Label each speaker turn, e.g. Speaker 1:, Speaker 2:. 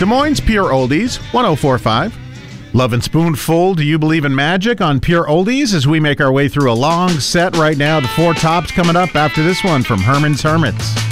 Speaker 1: Des Moines Pure Oldies, 104.5. Love and Spoonful, Do You Believe in Magic on Pure Oldies as we make our way through a long set right now. The four tops coming up after this one from Herman's Hermits.